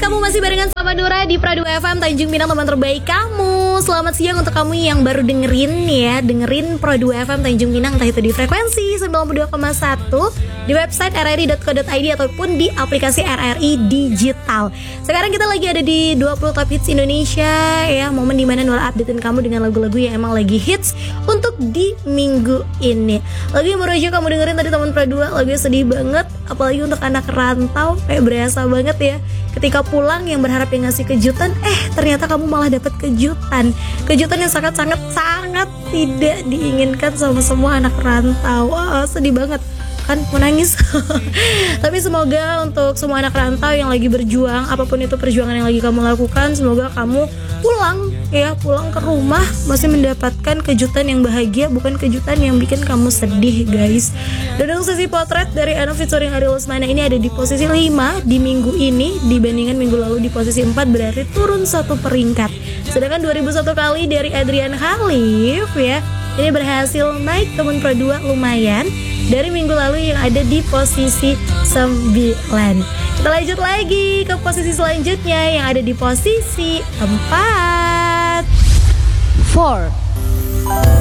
kamu masih barengan sama Nura di Pradu FM Tanjung Pinang, teman terbaik kamu. Selamat siang untuk kamu yang baru dengerin Pradu FM Tanjung Pinang, entah itu di frekuensi 92,1, di website rri.co.id ataupun di aplikasi RRI Digital. Sekarang kita lagi ada di 20 Top Hits Indonesia ya, momen dimana Nura updatein kamu dengan lagu-lagu yang emang lagi hits untuk di minggu ini. Lagu yang baru aja kamu dengerin tadi teman Pradu, lagunya sedih banget, apalagi untuk anak rantau, kayak berasa banget ya. Ketika pulang yang berharap yang ngasih kejutan, ternyata kamu malah dapat kejutan yang sangat tidak diinginkan sama semua anak rantau. Sedih banget kan, mau nangis. Tapi semoga untuk semua anak rantau yang lagi berjuang, apapun itu perjuangan yang lagi kamu lakukan, semoga kamu pulang ke rumah masih mendapatkan kejutan yang bahagia, bukan kejutan yang bikin kamu sedih, guys. Dan untuk sesi potret dari Anu featuring Ari Lesmana ini ada di posisi 5 di minggu ini, dibandingkan minggu lalu di posisi 4, berarti turun 1 peringkat. Sedangkan 2001 kali dari Adrian Khalif ya, ini berhasil naik teman Pro 2 lumayan dari minggu lalu yang ada di posisi 9. Kita lanjut lagi ke posisi selanjutnya yang ada di posisi 4.